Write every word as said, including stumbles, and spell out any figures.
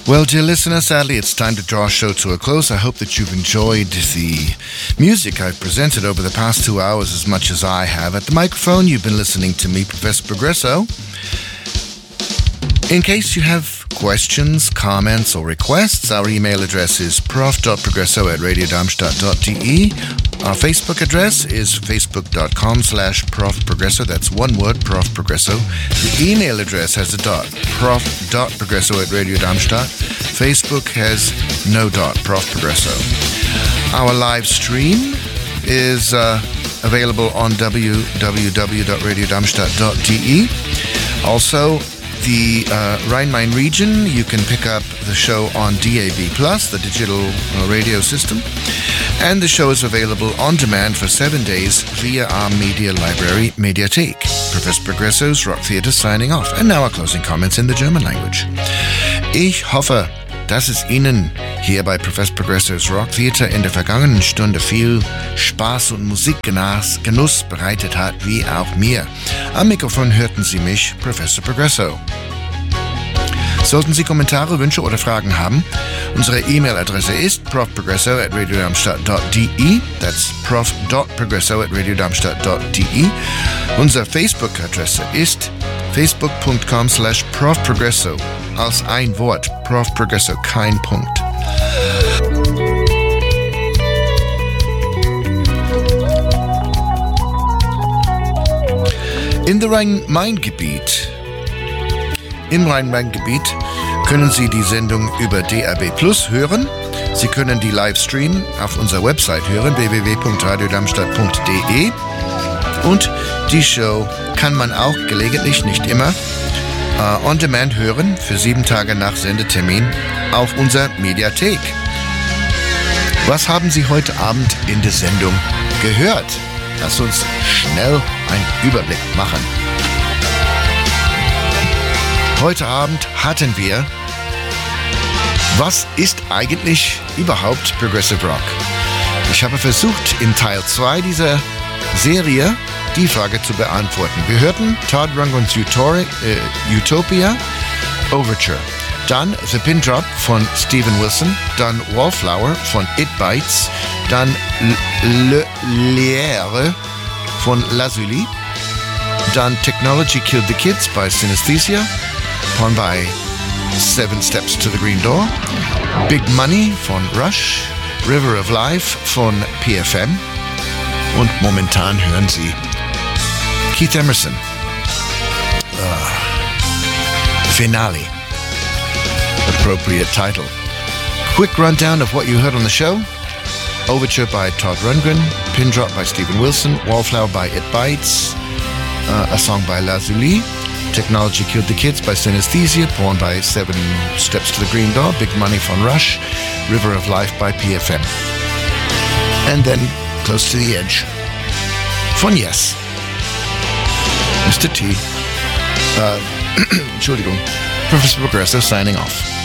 Well, dear listener, sadly it's time to draw our show to a close. I hope that you've enjoyed the music I've presented over the past two hours as much as I have. At the microphone, you've been listening to me, Professor Progresso. In case you have questions, comments, or requests, our email address is prof dot progresso at radio darmstadt dot d e. Our Facebook address is facebook.com slash profprogresso. That's one word, Prof Progresso. The email address has a dot, prof dot progresso at radio darmstadt. Facebook has no dot, Prof Progresso. Our live stream is uh, available on w w w dot radio darmstadt dot d e. Also, the uh, Rhine-Main region, you can pick up the show on D A B plus, the digital uh, radio system. And the show is available on demand for seven days via our media library, Mediathek. Professor Progresso's Rock Theater signing off. And now our closing comments in the German language. Ich hoffe, dass es Ihnen hier bei Professor Progresso's Rock Theater in der vergangenen Stunde viel Spaß und Musikgenuss bereitet hat, wie auch mir. Am Mikrofon hörten Sie mich, Professor Progresso. Sollten Sie Kommentare, Wünsche oder Fragen haben, unsere E-Mail-Adresse ist profprogresso at radio darmstadt dot d e. That's prof dot progresso at radio darmstadt dot d e. Unsere Facebook-Adresse ist facebook.com slash profprogresso. Als ein Wort, Prof Progresso, kein Punkt. In der Rhein-Main-Gebiet Im Rhein-Main-Gebiet können Sie die Sendung über D A B plus hören. Sie können die Livestream auf unserer Website hören, w w w punkt radio darmstadt punkt d e. Und die Show kann man auch gelegentlich, nicht immer, uh, on demand hören, für sieben Tage nach Sendetermin auf unserer Mediathek. Was haben Sie heute Abend in der Sendung gehört? Lass uns schnell einen Überblick machen. Heute Abend hatten wir, was ist eigentlich überhaupt Progressive Rock? Ich habe versucht, in Teil zwei dieser Serie die Frage zu beantworten. Wir hörten Todd Rundgren's Utori- äh, Utopia Overture, dann The Pin Drop von Steven Wilson, dann Wallflower von It Bites, dann Le Liere von Lazuli, dann Technology Killed the Kids bei Synesthesia, von bei Seven Steps to the Green Door, Big Money von Rush, River of Life von P F M und momentan hören Sie Keith Emerson, uh, Finale, appropriate title. Quick rundown of what you heard on the show. Overture by Todd Rundgren, Pin Drop by Steven Wilson, Wallflower by It Bites, uh, a song by Lazuli, Technology Killed the Kids by Synesthesia, Porn by Seven Steps to the Green Door, Big Money from Rush, River of Life by P F M. And then Close to the Edge von Yes. Mister T. Uh, Entschuldigung. Professor Progresso signing off.